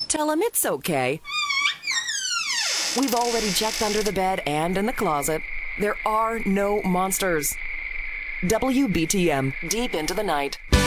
Tell him it's okay. We've already checked under the bed and in the closet. There are no monsters. WBTM, deep into the night.